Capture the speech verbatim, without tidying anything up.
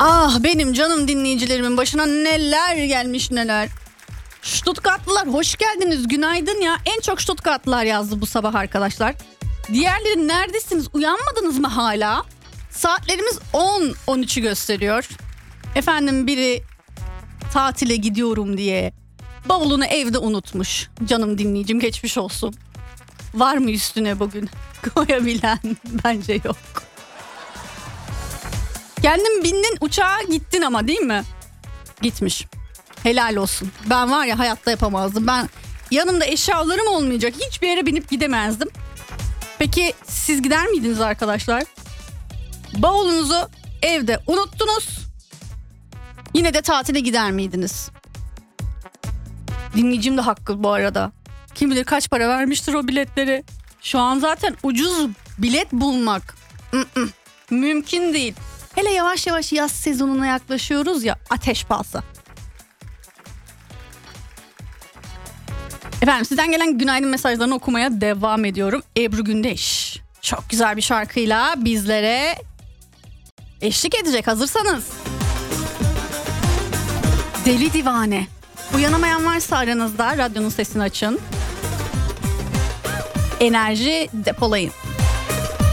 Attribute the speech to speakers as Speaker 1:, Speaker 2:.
Speaker 1: Ah benim canım dinleyicilerimin başına neler gelmiş neler. Stuttgartlılar hoş geldiniz, günaydın ya. En çok Stuttgartlılar yazdı bu sabah arkadaşlar. Diğerleri neredesiniz, uyanmadınız mı hala? Saatlerimiz on on üçü gösteriyor. Efendim biri tatile gidiyorum diye bavulunu evde unutmuş. Canım dinleyicim, geçmiş olsun. Var mı üstüne bugün koyabilen? Bence yok. Kendin bindin uçağa gittin ama değil mi? Gitmiş. Helal olsun. Ben var ya hayatta yapamazdım. Ben yanımda eşyalarım olmayacak, hiçbir yere binip gidemezdim. Peki siz gider miydiniz arkadaşlar? Bavulunuzu evde unuttunuz. Yine de tatile gider miydiniz? Dinleyicim de haklı bu arada. Kim bilir kaç para vermiştir o biletleri. Şu an zaten ucuz bilet bulmak ı-ı, mümkün değil. Hele yavaş yavaş yaz sezonuna yaklaşıyoruz ya, ateş pahası. Efendim sizden gelen günaydın mesajlarını okumaya devam ediyorum. Ebru Gündeş çok güzel bir şarkıyla bizlere eşlik edecek, hazırsanız. Deli Divane. Uyanamayan varsa aranızda radyonun sesini açın. Enerji depolayın.